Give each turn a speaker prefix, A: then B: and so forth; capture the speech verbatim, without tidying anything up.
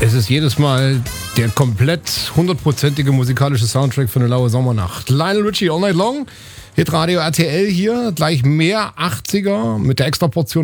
A: Es ist jedes Mal der komplett hundertprozentige musikalische Soundtrack für eine laue Sommernacht. Lionel Richie, All Night Long, Hitradio R T L hier, gleich mehr achtziger mit der Extraportion